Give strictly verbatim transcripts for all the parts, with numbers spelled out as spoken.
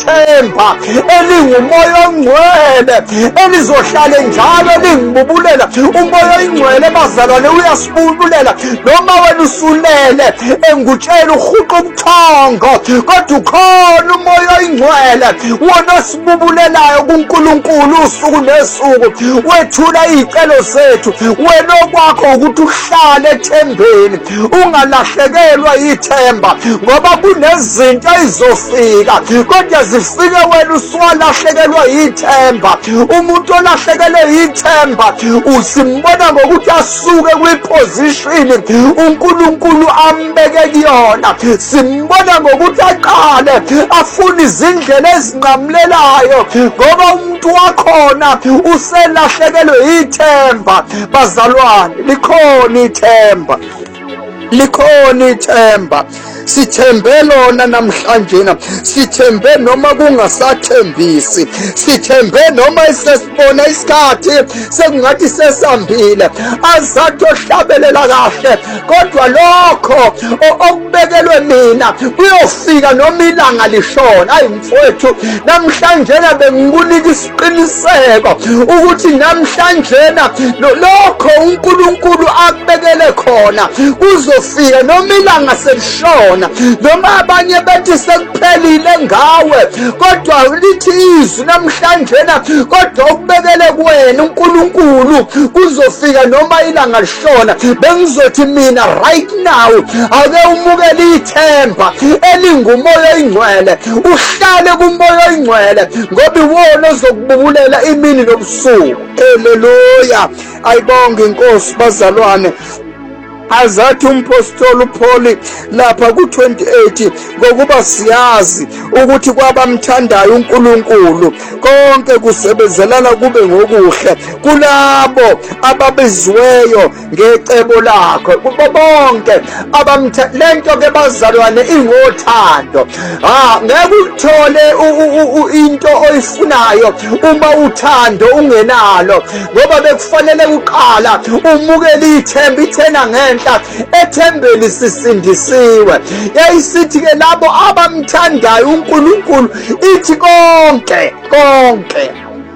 ithemba elingumoya ongcwele elizohlala njalo lingibubulela. Umoya oyingcwele bazalwane uyasibubulela noma wena usulele engutshela uhuqa ubuthongo, kodwa ukhona umoya oyingcwele wona osibubulelayo kuNkulunkulu usuku nesuku, wethula izicelo zethu. Wena okwakho ukuthi uhlale ethembeni, ungalahlekelwa ithemba, ngoba kunezinto ezizofika kodwa zifike wena usuwalahlekelwa ithemba. Umuntu olahlekelwe ithemba usimbona ngokuthi asuke kwiposition uNkulunkulu ambeke kuyona. Simbona ngokuthi aqale afune izindlela ezinqamlelayo, ngoba umuntu wakhona uselahlekelwe ithemba. Bazalwane, likhona ithemba, likhona ithemba. Sithembe lona namhlanje na, sithembe noma kungasathembisi, sithembe noma isesibona isikhathi sekungathi sesambile, azathi ohlabelela kahle, kodwa lokho okubekelwe mina kuyofika noma ilanga lishona. Hayi mfowethu, namhlanje na bengikunika isiqiniseko ukuthi namhlanje na lokho uNkulunkulu akubekele khona kuzofika noma ilanga selishona, noma abanye bethi sekuphelile ngawe, kodwa lithi izwi namhlanje na kodwa okubekele kuwena uNkulunkulu kuzofika noma ilanga lishona. Bengizothi mina right now ake umukele ithemba elingumoya oyingcwele, uhlale kumoya oyingcwele, ngoba iwona ozokububulela imini nobusuku. Haleluya, ayibonge inkosi bazalwane. Azathi umpostoli uPaul lapha ku twenty-eight, ngokuba siyazi ukuthi kwabamthandayo uNkulunkulu konke kusebenzelana kube ngokuhle kulabo ababeziweyo ngecebo lakho. Bonke abamtha lento ke bazalwane ingothando. Ah, ngeke uthole into oyifunayo uma uthando ungenalo, ngoba bekufanele uqala umukele ithemba. Ithena ngenhla ethembeni sisindisiwe. Yayisithi ke labo abamthandayo uNkulunkulu ithi konke konke,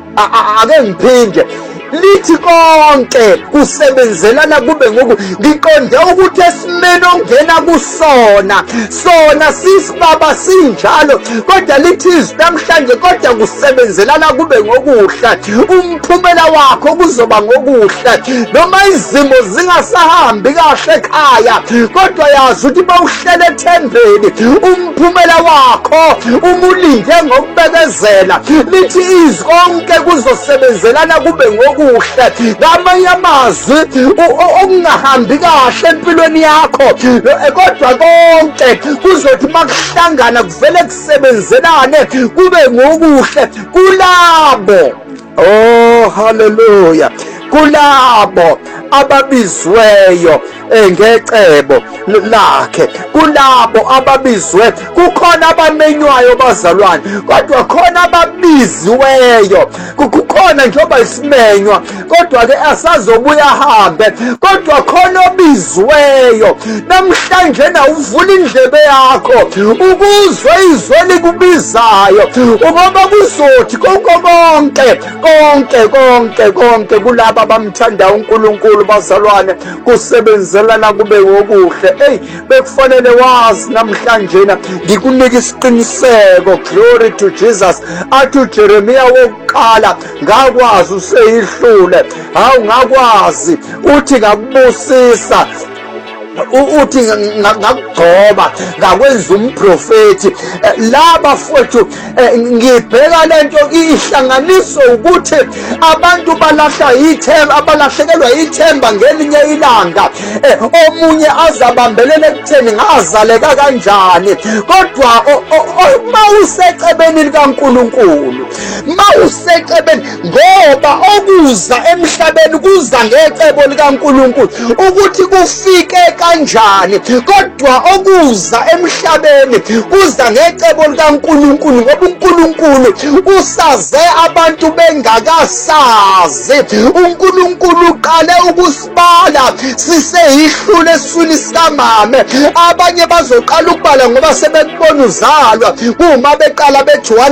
ake ngiphinde lithi konke kusebenzelana kube ngoku. Ngiqonde ukuthi esimeni ongena kusona sona sisibaba sinjalo, kodwa lithi izwi namhlanje kodwa kusebenzelana kube ngokuhle. Umphumela wakho kuzoba ngokuhle, noma izimo zingasahambi kahle ekhaya, kodwa yazi ukuthi bawuhlele ethembeni umphumela wakho umulinde ngokubekezela. Lithi izwi konke kuzosebenzelana kube ngokuhle. Ngamanye amazwi okungahambi kahle empilweni yakho, kodwa konke kuzothi makuhlangana kuvele kusebenzelane kube ngokuhle kulabo, oh haleluya, kulabo ababizweyo ngecebo lakhe, kulabo ababizwe. Kukhona abamenywayo bazalwane, kodwa khona ababiziweyo. Kukhona njengoba isimenywa kodwa ke asazobuya hambe, kodwa khona obiziweyo. Namhlanje na uvula indlebe yakho ukuzwe izwi likubizayo, ngoba kuzothi konke konke konke konke konke kulabo abamthanda uNkulunkulu bazalwane kusebenzelana kube ngokuhle. Hey, bekufanele wazi namhlanje na ngikunika isiqiniseko. Glory to Jesus. Athi uJeremiya wokuqala ngakwazi useyihlule, hawu ngakwazi uthi ngakubusisa, uthi ngakugcoba ngakwenza umprofeti. Laba futhi ngibheka lento ihlanganiso ukuthi abantu balahla ithemba, abalahlekelwa ithemba ngelinye ilanga. Omunye azabambelele ekutheni ngazaleka kanjani, kodwa uma usecebeni likaNkulunkulu, uma usecebeni, ngoba okuza emhlabeni kuza ngecebo likaNkulunkulu ukuthi kufike kanjani, kodwa okuza emhlabeni kuza ngecebo likaNkulunkulu, ngoba uNkulunkulu usaze abantu bengakasazi. uNkulunkulu uqale ukusibala siseyihlule eswini sikamame. Abanye bazoqala ukubala ngoba sebekubona uzalwa, uma beqala bethi